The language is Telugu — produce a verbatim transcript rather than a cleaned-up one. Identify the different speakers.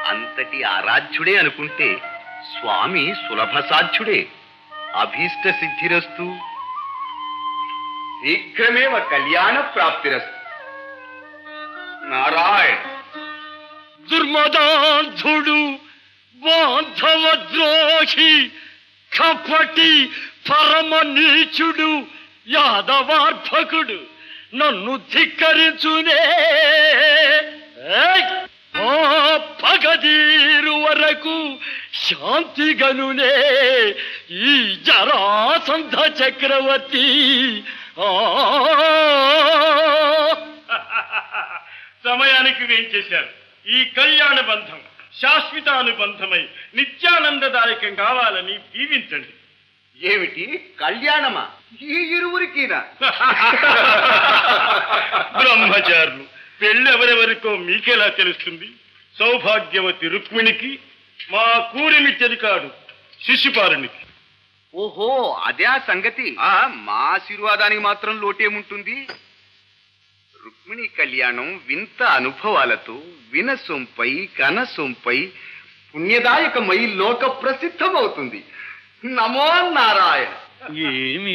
Speaker 1: అంతటి ఆరాధ్యుడే అనుకుంటే స్వామి సులభ సాధ్యుడే. అభీష్ట సిద్ధిరస్తు. శీఘ్రమేవ కళ్యాణ ప్రాప్తిరస్తు. నారాయణ.
Speaker 2: దుర్మదాంధుడు, బాంధవద్రోహి, కపటి, పరమ నీచుడు, యాదవార్భకుడు నన్ను ధిక్కరించునే. ఆ పగదీరు వరకు శాంతిగనునే ఈ జరాసంధ చక్రవర్తి. ఆ
Speaker 3: సమయానికి వేయించేశారు. ఈ కళ్యాణ బంధం శాశ్వతానుబంధమై నిత్యానందదాయకం కావాలని దీవించండి.
Speaker 1: ఏమిటి కళ్యాణమా? ఈ ఇరువురికినా?
Speaker 3: బ్రహ్మచారులు, పెళ్లి ఎవరెవరికో మీకెలా తెలుస్తుంది? సౌభాగ్యవతి రుక్మిణికి, మా కూరిమి చెరికాడు శిశుపాలునికి.
Speaker 1: ఓహో, అదే ఆ సంగతి. ఆ మా ఆశీర్వాదానికి మాత్రం లోటేముంటుంది? రుక్మిణి కళ్యాణం వింత అనుభవాలతో వినసొంపై కనసొంపై పుణ్యదాయకమై లోక ప్రసిద్ధమవుతుంది. నమో నారాయణ.
Speaker 2: ఏమి